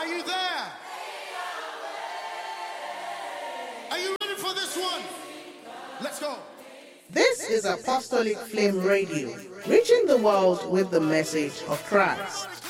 you there? Are you ready for this one? Let's go. This is Apostolic Flame Radio, reaching the world with the message of Christ.